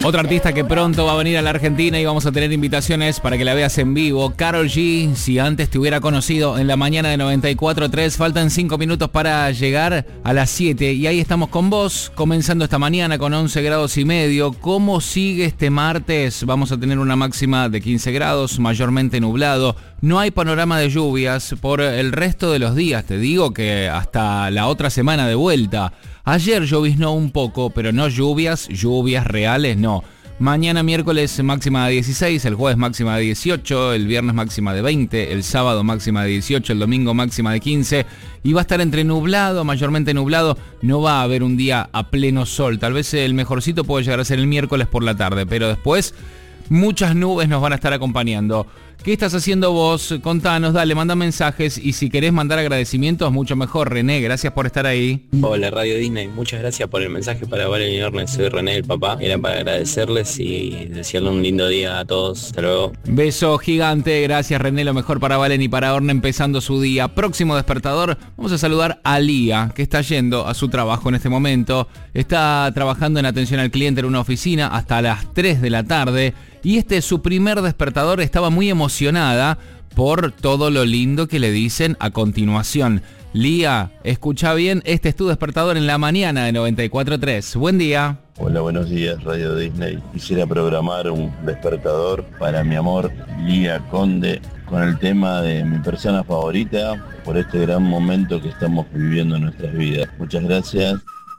Otra artista que pronto va a venir a la Argentina y vamos a tener invitaciones para que la veas en vivo. Karol G, si antes te hubiera conocido en la mañana de 94.3, faltan 5 minutos para llegar a las 7 y ahí estamos con vos, comenzando esta mañana con 11 grados y medio. ¿Cómo sigue este martes? Vamos a tener una máxima de 15 grados, mayormente nublado. No hay panorama de lluvias por el resto de los días, te digo que hasta la otra semana de vuelta. Ayer lloviznó un poco, pero no lluvias reales, no. Mañana miércoles máxima de 16, el jueves máxima de 18, el viernes máxima de 20, el sábado máxima de 18, el domingo máxima de 15. Y va a estar entre nublado, mayormente nublado, no va a haber un día a pleno sol. Tal vez el mejorcito puede llegar a ser el miércoles por la tarde, pero después muchas nubes nos van a estar acompañando. ¿Qué estás haciendo vos? Contanos, dale, manda mensajes y si querés mandar agradecimientos, mucho mejor. René, gracias por estar ahí. Hola Radio Disney, muchas gracias por el mensaje para Valen y Orne. Soy René el papá. Era para agradecerles y desearle un lindo día a todos. Hasta luego. Beso gigante, gracias René, lo mejor para Valen y para Orne empezando su día. Próximo despertador, vamos a saludar a Lía, que está yendo a su trabajo en este momento. Está trabajando en atención al cliente en una oficina hasta las 3 de la tarde. Y este es su primer despertador, estaba muy emocionada por todo lo lindo que le dicen a continuación. Lía, escucha bien, este es tu despertador en la mañana de 94.3. Buen día. Hola, buenos días, Radio Disney. Quisiera programar un despertador para mi amor, Lía Conde, con el tema de mi persona favorita por este gran momento que estamos viviendo en nuestras vidas. Muchas gracias.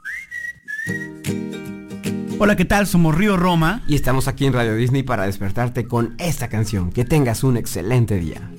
Hola, ¿qué tal? Somos Río Roma y estamos aquí en Radio Disney para despertarte con esta canción. Que tengas un excelente día.